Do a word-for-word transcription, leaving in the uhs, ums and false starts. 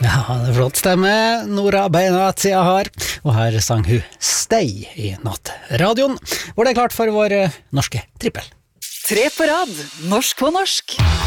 Ja, det er flott stemme. Nora Beinatia har, og her sang hun Stay i nattradioen, hvor det er klart for vår norske trippel. Tre på rad, norsk på norsk.